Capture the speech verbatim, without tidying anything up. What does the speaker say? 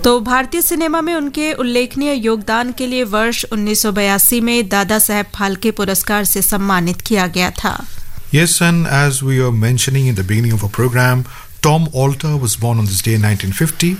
तो भारतीय सिनेमा में उनके उल्लेखनीय योगदान के लिए वर्ष उन्नीस सौ बयासी में दादा साहेब फाल्के पुरस्कार से सम्मानित किया गया था. Yes, and as we were mentioning in the beginning of our program, Tom Alter was born on this day in nineteen fifty.